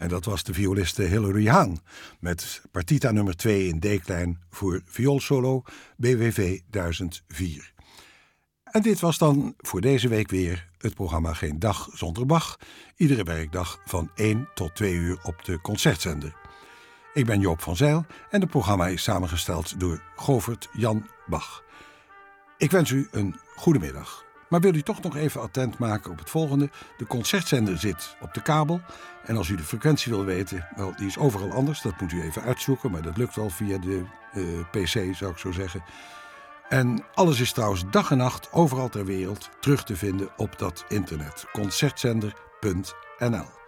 En dat was de violiste Hilary Hahn met partita nummer 2 in D-klein voor vioolsolo BWV 1004. En dit was dan voor deze week weer het programma Geen Dag Zonder Bach. Iedere werkdag van 1 tot 2 uur op de Concertzender. Ik ben Joop van Zijl en het programma is samengesteld door Govert Jan Bach. Ik wens u een goede middag. Maar wil u toch nog even attent maken op het volgende. De Concertzender zit op de kabel. En als u de frequentie wil weten, wel, die is overal anders. Dat moet u even uitzoeken, maar dat lukt wel via de PC, zou ik zo zeggen. En alles is trouwens dag en nacht overal ter wereld terug te vinden op dat internet. Concertzender.nl